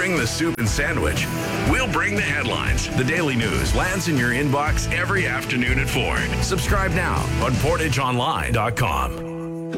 bring the soup and sandwich. We'll bring the headlines. The Daily News lands in your inbox every afternoon at 4. Subscribe now on PortageOnline.com.